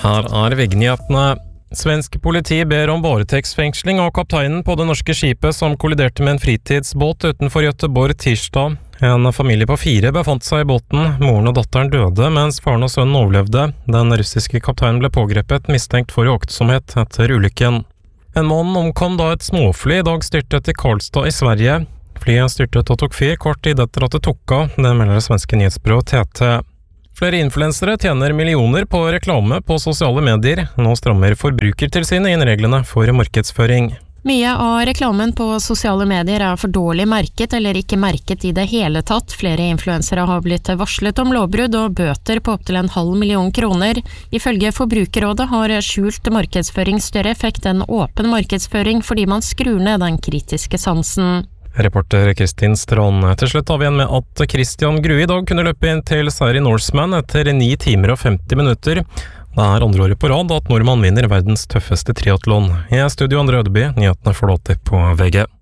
Her VG-nyhetene. Svensk politi ber om varetektsfengsling av kapteinen på det norske skipet som kolliderte med en fritidsbåt utenfor Göteborg tirsdag. En familie på 4 befant seg i båten. Moren og datteren døde, mens faren og sønnen overlevde. Den russiske kapteinen ble pågrepet mistenkt for uaktsomhet etter ulykken. En mann omkom da et småfly i dag styrtet i Karlstad i Sverige. Flyet styrtet og tok fyr kort tid etter at det tok av, det melder det svenske nyhetsbyrået TT. Flere influensere tjener millioner på reklame på sosiale medier. Nå strammer Forbrukertilsynet inn reglene for markedsføring. Mye av reklamen på sosiale medier er for dårlig merket eller ikke merket i det hele tatt. Flere influensere har blitt varslet om lovbrudd og bøter på opp til 500 000 kroner. Ifølge Forbrukerrådet har skjult markedsføring større effekt enn åpen markedsføring fordi man skrur ned den kritiske sansen. Reporter Kristin Strand. Til slutt har vi igjen med at Christian Grue i dag kunne løpe inn til seier i Norseman etter 9 timer og 50 minutter. Det er andre året på rad at nordmann vinner verdens tøffeste triathlon. I studio Andre Ødeby, nyhetene får du alltid på VG.